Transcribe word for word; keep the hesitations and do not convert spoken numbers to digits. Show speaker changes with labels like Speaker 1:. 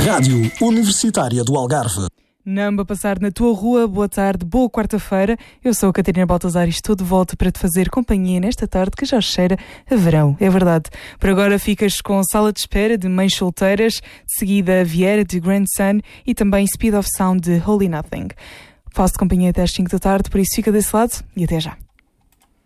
Speaker 1: Rádio Universitária do Algarve.
Speaker 2: Namba passar na tua rua, boa tarde, boa quarta-feira. Eu sou a Catarina Baltazar e estou de volta para te fazer companhia nesta tarde que já cheira a verão, é verdade. Por agora ficas com Sala de Espera de Mães Solteiras, de seguida Vieira de Grandson e também Speed of Sound de Holy Nothing. Faço companhia até às cinco da tarde, por isso fica desse lado e até já.